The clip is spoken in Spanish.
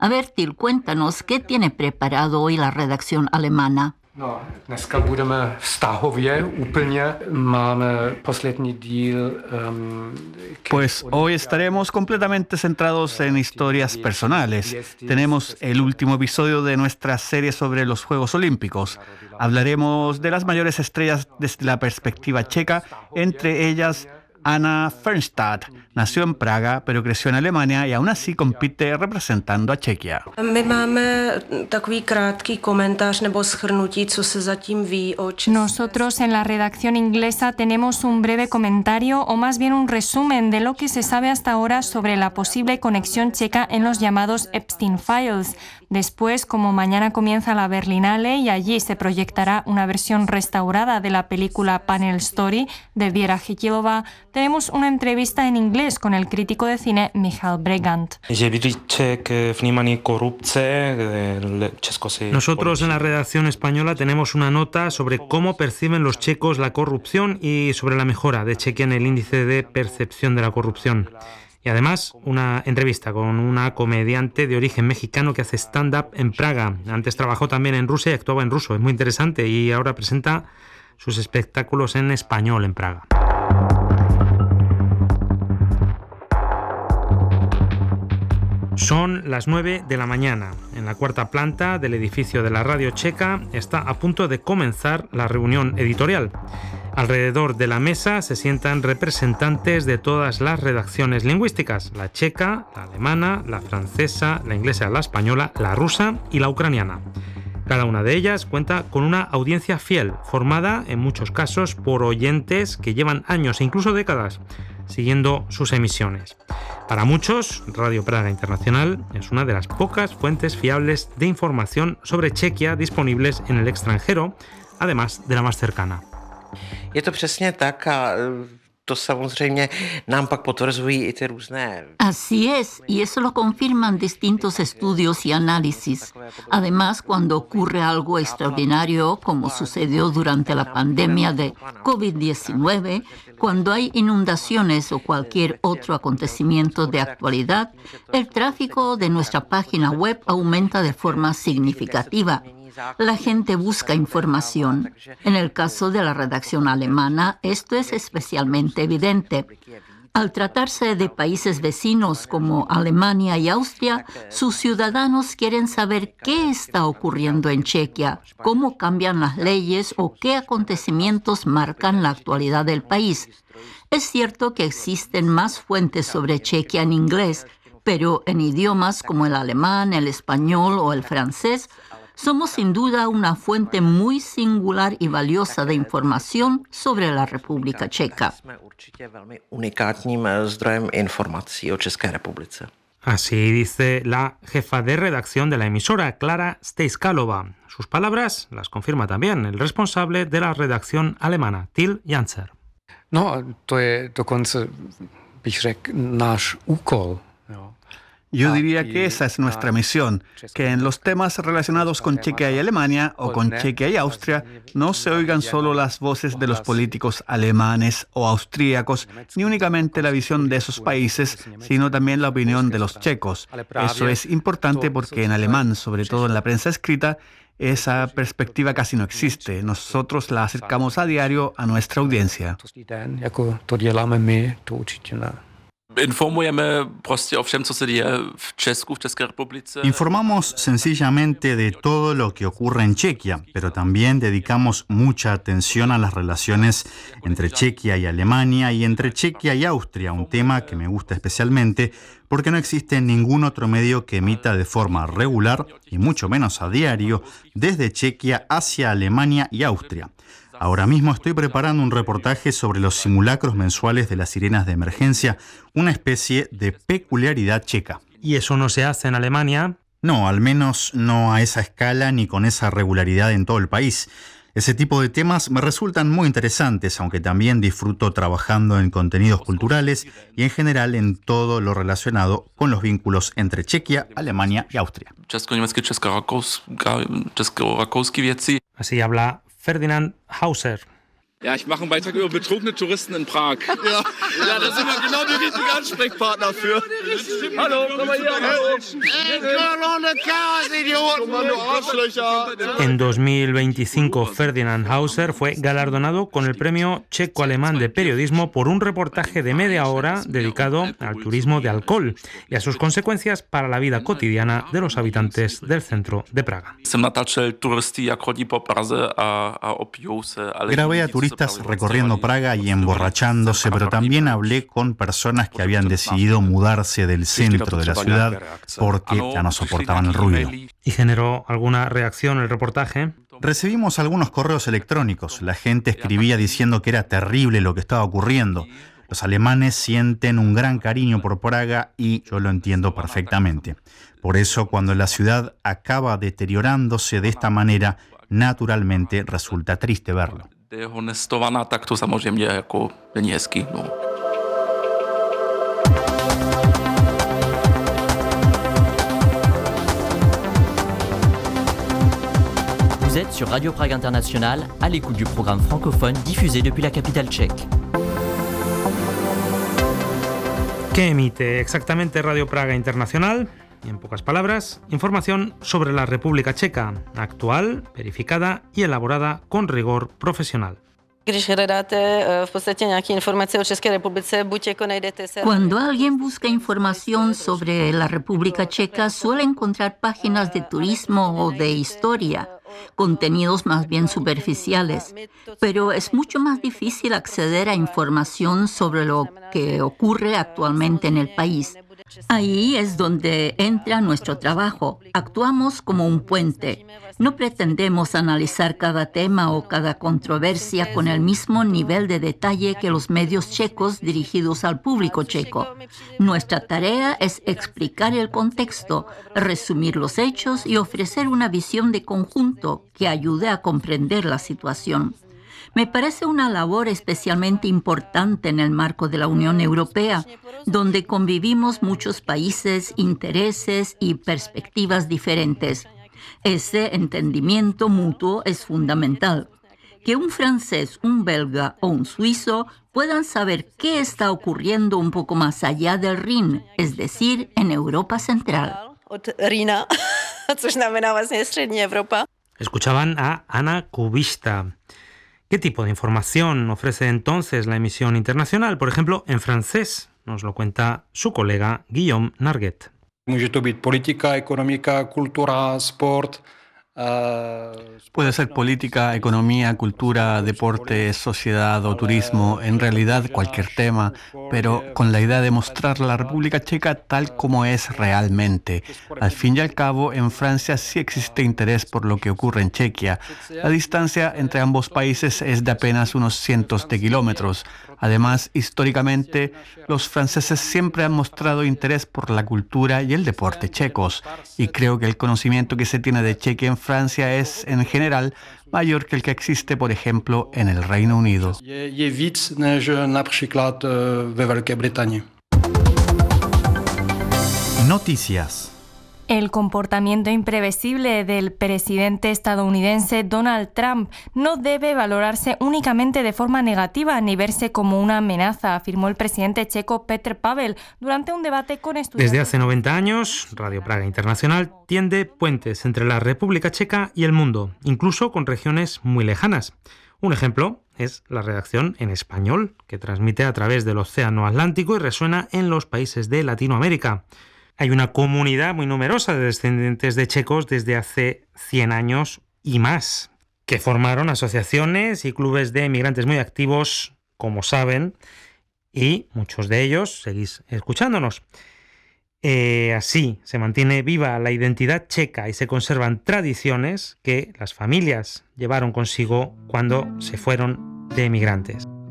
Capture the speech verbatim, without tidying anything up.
A ver, Til, cuéntanos, ¿qué tiene preparado hoy la redacción alemana? No, dneska budeme vztahově úplně. Máme poslední díl. Um, Pues hoy estaremos completamente centrados en historias personales. Tenemos el último episodio de nuestra serie sobre los Juegos Olímpicos. Hablaremos de las mayores estrellas desde la perspectiva checa, entre ellas Anna Fernstadt. Nació en Praga, pero creció en Alemania y aún así compite representando a Chequia. Nosotros en la redacción inglesa tenemos un breve comentario o más bien un resumen de lo que se sabe hasta ahora sobre la posible conexión checa en los llamados Epstein Files. Después, como mañana comienza la Berlinale y allí se proyectará una versión restaurada de la película Panel Story de Věra Chytilova, tenemos una entrevista en inglés con el crítico de cine Michal Bregant. Nosotros en la redacción española tenemos una nota sobre cómo perciben los checos la corrupción y sobre la mejora de Chequia en el índice de percepción de la corrupción. Y además, una entrevista con una comediante de origen mexicano que hace stand-up en Praga. Antes trabajó también en Rusia y actuaba en ruso. Es muy interesante y ahora presenta sus espectáculos en español en Praga. Son las nueve de la mañana. En la cuarta planta del edificio de la Radio Checa está a punto de comenzar la reunión editorial. Alrededor de la mesa se sientan representantes de todas las redacciones lingüísticas: la checa, la alemana, la francesa, la inglesa, la española, la rusa y la ucraniana. Cada una de ellas cuenta con una audiencia fiel, formada en muchos casos por oyentes que llevan años e incluso décadas siguiendo sus emisiones. Para muchos, Radio Praga Internacional es una de las pocas fuentes fiables de información sobre Chequia disponibles en el extranjero, además de la más cercana. Je to přesně tak a to samozřejmě nám pak potvrzují i ty různé. Así es, y eso lo confirman distintos estudios y análisis. Además, cuando ocurre algo extraordinario, como sucedió durante la pandemia de covid diecinueve, cuando hay inundaciones o cualquier otro acontecimiento de actualidad, el tráfico de nuestra página web aumenta de forma significativa. La gente busca información. En el caso de la redacción alemana, esto es especialmente evidente. Al tratarse de países vecinos como Alemania y Austria, sus ciudadanos quieren saber qué está ocurriendo en Chequia, cómo cambian las leyes o qué acontecimientos marcan la actualidad del país. Es cierto que existen más fuentes sobre Chequia en inglés, pero en idiomas como el alemán, el español o el francés, somos sin duda una fuente muy singular y valiosa de información sobre la República Checa. Así dice la jefa de redacción de la emisora, Klara Stejskalova. Sus palabras las confirma también el responsable de la redacción alemana, Til Janzer. No, to je dokonce, bych řekl, náš úkol. Yo diría que esa es nuestra misión, que en los temas relacionados con Chequia y Alemania o con Chequia y Austria no se oigan solo las voces de los políticos alemanes o austríacos, ni únicamente la visión de esos países, sino también la opinión de los checos. Eso es importante porque en alemán, sobre todo en la prensa escrita, esa perspectiva casi no existe. Nosotros la acercamos a diario a nuestra audiencia. Informujeme prostě o všem, co se děje v Česku, v České republice. Informamos sencillamente de todo lo que ocurre en Chequia, pero también dedicamos mucha atención a las relaciones entre Chequia y Alemania y entre Chequia y Austria, un tema que me gusta especialmente porque no existe ningún otro medio que emita de forma regular, y mucho menos a diario, desde Chequia hacia Alemania y Austria. Ahora mismo estoy preparando un reportaje sobre los simulacros mensuales de las sirenas de emergencia, una especie de peculiaridad checa. ¿Y eso no se hace en Alemania? No, al menos no a esa escala ni con esa regularidad en todo el país. Ese tipo de temas me resultan muy interesantes, aunque también disfruto trabajando en contenidos culturales y en general en todo lo relacionado con los vínculos entre Chequia, Alemania y Austria. Česko-německé, česko-rakouské věci. Así habla Ferdinand Hauser. Ja, ich mache einen Beitrag über betrogene Touristen in Prag. Ja, ja, da sind wir genau die richtigen Ansprechpartner für. Hallo, komm mal hier. En dos mil veinticinco, Ferdinand Hauser fue galardonado con el premio checo-alemán de periodismo por un reportaje de media hora dedicado al turismo de alcohol y a sus consecuencias para la vida cotidiana de los habitantes del centro de Praga. Grabé a turistas recorriendo Praga y emborrachándose, pero también hablé con personas que habían decidido mudarse del centro de la ciudad porque ya no soportaban el ruido. ¿Y generó alguna reacción el reportaje? Recibimos algunos correos electrónicos. La gente escribía diciendo que era terrible lo que estaba ocurriendo. Los alemanes sienten un gran cariño por Praga y yo lo entiendo perfectamente. Por eso, cuando la ciudad acaba deteriorándose de esta manera, naturalmente resulta triste verlo. Dehonestovaná, tak to samozřejmě jako není hezký. No. Vous êtes sur Radio Prague International, à l'écoute du programme francophone diffusé depuis la capitale tchèque. ¿Qué emite exactamente Radio Praga Internacional? Y en pocas palabras, información sobre la República Checa, actual, verificada y elaborada con rigor profesional. Cuando alguien busca información sobre la República Checa, suele encontrar páginas de turismo o de historia, contenidos más bien superficiales, pero es mucho más difícil acceder a información sobre lo que ocurre actualmente en el país. Ahí es donde entra nuestro trabajo. Actuamos como un puente. No pretendemos analizar cada tema o cada controversia con el mismo nivel de detalle que los medios checos dirigidos al público checo. Nuestra tarea es explicar el contexto, resumir los hechos y ofrecer una visión de conjunto que ayude a comprender la situación. Me parece una labor especialmente importante en el marco de la Unión Europea, donde convivimos muchos países, intereses y perspectivas diferentes. Ese entendimiento mutuo es fundamental. Que un francés, un belga o un suizo puedan saber qué está ocurriendo un poco más allá del Rin, es decir, en Europa Central. Escuchaban a Ana Kubista. ¿Qué tipo de información ofrece entonces la emisión internacional? Por ejemplo, en francés, nos lo cuenta su colega Guillaume Narguet. Může to být politika, ekonomika, kultura, sport. Puede ser política, economía, cultura, deporte, sociedad o turismo, en realidad cualquier tema, pero con la idea de mostrar la República Checa tal como es realmente. Al fin y al cabo, en Francia sí existe interés por lo que ocurre en Chequia. La distancia entre ambos países es de apenas unos cientos de kilómetros. Además, históricamente, los franceses siempre han mostrado interés por la cultura y el deporte checos, y creo que el conocimiento que se tiene de Chequia en Francia es, en general, mayor que el que existe, por ejemplo, en el Reino Unido. Noticias. El comportamiento imprevisible del presidente estadounidense Donald Trump no debe valorarse únicamente de forma negativa ni verse como una amenaza, afirmó el presidente checo Petr Pavel durante un debate con estudiantes. Desde hace noventa años, Radio Praga Internacional tiende puentes entre la República Checa y el mundo, incluso con regiones muy lejanas. Un ejemplo es la redacción en español, que transmite a través del Océano Atlántico y resuena en los países de Latinoamérica. Hay una comunidad muy numerosa de descendientes de checos desde hace cien años y más, que formaron asociaciones y clubes de emigrantes muy activos, como saben, y muchos de ellos seguís escuchándonos. Eh, así se mantiene viva la identidad checa y se conservan tradiciones que las familias llevaron consigo cuando se fueron de emigrantes.